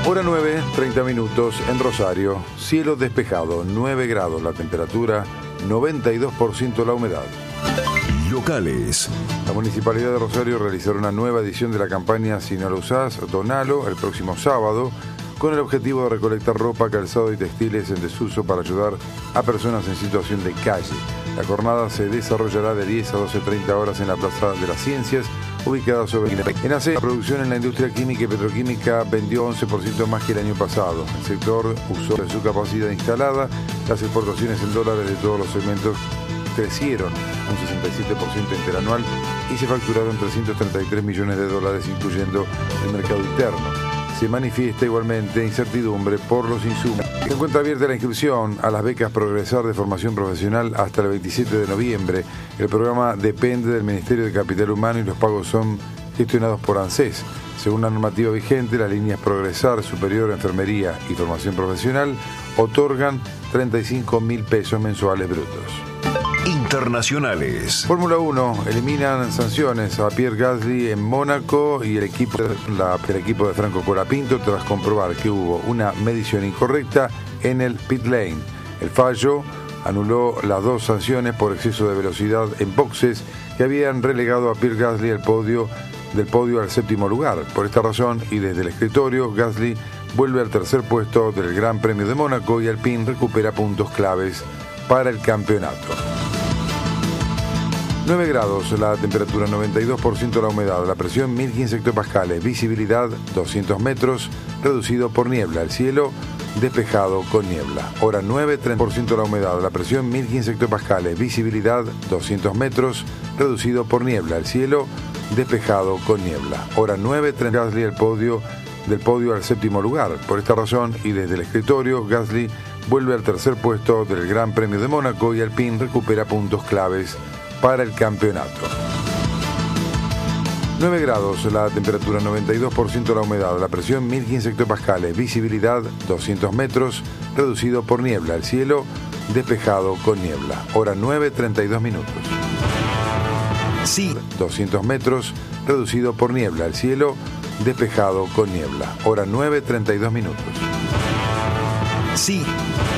Hora 9, 30 minutos en Rosario. Cielo despejado, 9 grados la temperatura, 92% la humedad. Locales. La Municipalidad de Rosario realizará una nueva edición de la campaña Si no lo usás, donalo, el próximo sábado, con el objetivo de recolectar ropa, calzado y textiles en desuso para ayudar a personas en situación de calle. La jornada se desarrollará de 10 a 12:30 horas en la Plaza de las Ciencias, ubicada sobre en ACE. La producción en la industria química y petroquímica vendió 11% más que el año pasado. El sector usó de su capacidad instalada. Las exportaciones en dólares de todos los segmentos crecieron un 67% interanual y se facturaron 333 millones de dólares, incluyendo el mercado interno. Se manifiesta igualmente incertidumbre por los insumos. Se encuentra abierta la inscripción a las becas Progresar de formación profesional hasta el 27 de noviembre. El programa depende del Ministerio de Capital Humano y los pagos son gestionados por ANSES. Según la normativa vigente, las líneas Progresar, Superior, Enfermería y Formación Profesional otorgan 35.000 pesos mensuales brutos. Internacionales. Fórmula 1, eliminan sanciones a Pierre Gasly en Mónaco y el equipo de Franco Colapinto tras comprobar que hubo una medición incorrecta en el pit lane. El fallo anuló las dos sanciones por exceso de velocidad en boxes que habían relegado a Pierre Gasly del podio al séptimo lugar. Por esta razón y desde el escritorio, Gasly vuelve al tercer puesto del Gran Premio de Mónaco y Alpine recupera puntos claves para el campeonato. 9 grados la temperatura, 92% la humedad, la presión 1015 hectopascales, visibilidad 200 metros, reducido por niebla, el cielo despejado con niebla. Hora 9, 30% la humedad, la presión 1015 hectopascales, visibilidad 200 metros, reducido por niebla, el cielo despejado con niebla. Hora 9, 30 Gasly del podio al séptimo lugar. Por esta razón y desde el escritorio, Gasly vuelve al tercer puesto del Gran Premio de Mónaco y Alpine recupera puntos claves para el campeonato. 9 grados la temperatura, 92% la humedad, la presión 1015 hectopascales, visibilidad 200 metros, reducido por niebla, el cielo despejado con niebla. Hora 9, 32 minutos. Sí. 200 metros, reducido por niebla, el cielo despejado con niebla. Hora 9, 32 minutos. Sí.